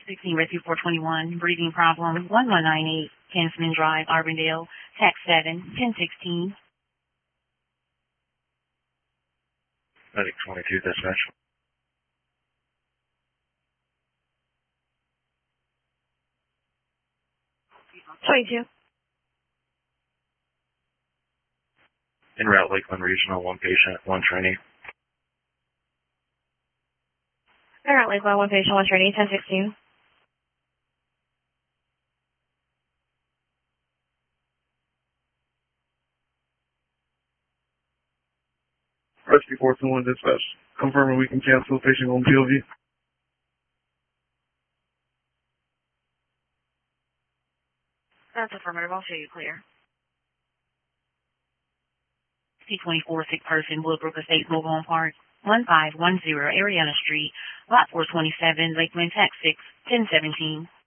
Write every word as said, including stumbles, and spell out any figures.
sixteen Rescue four twenty-one, breathing problem, one one nine eight, Kinsman Drive, Auburndale, tax seven, ten sixteen. Medic twenty-two, dispatch. twenty-two. En route, Lakeland Regional, one patient, one trainee. En route, Lakeland, one patient, one trainee, ten sixteen. Rescue four twenty-one, dispatch. Confirming we can cancel patient on P O V. That's affirmative. I'll show you clear. C twenty-four, sick person, Woodbrook Estates Mobile Home Park, one five one zero, Ariana Street, lot four twenty-seven, Lakeland, tax six, ten seventeen.